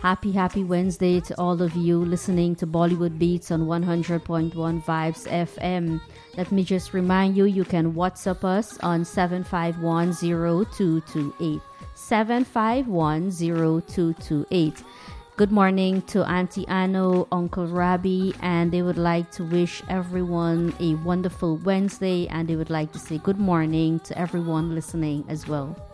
Happy Wednesday to all of you listening to Bollywood Beats on 100.1 Vibes FM. Let me just remind you, you can WhatsApp us on 7510228. 7510228. Good morning to Auntie Anno, Uncle Rabi, and they would like to wish everyone a wonderful Wednesday, and they would like to say good morning to everyone listening as well.